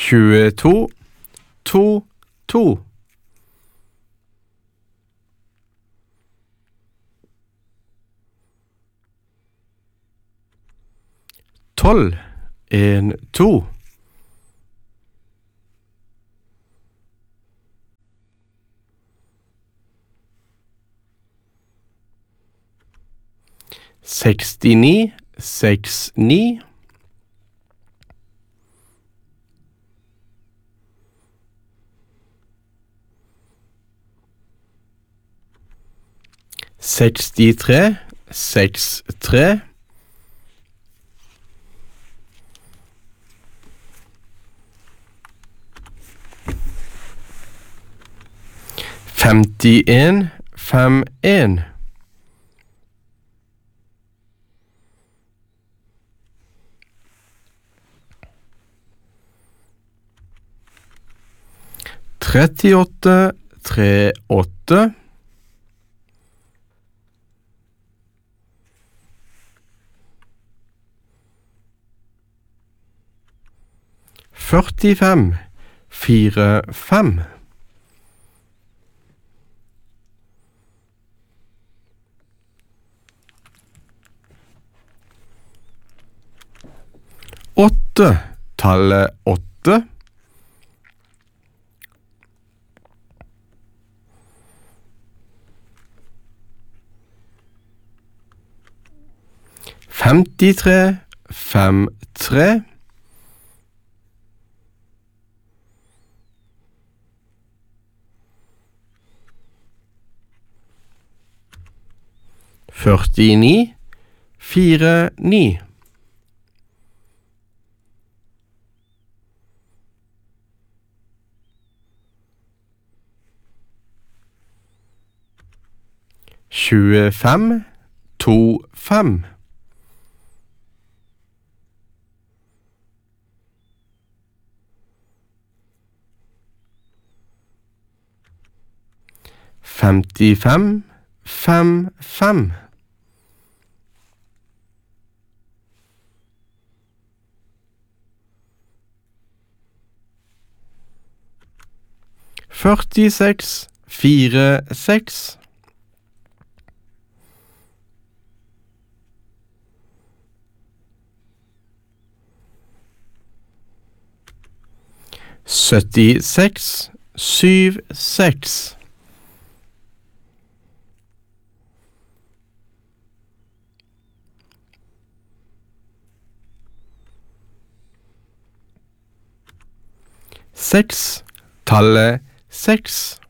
22, 2, 2. 12, 1, 2. 69, 6, 9. 63, 6, 3. 51, 5, 1. 38, 3, 8. 45, 4, 5. 8, tallet 8. 53, 5, 3. 49, 4, 9. 25, 2, 5. 55, 5, 5. 46, 4, 6. 76, 7, 6. 6, tallet 6.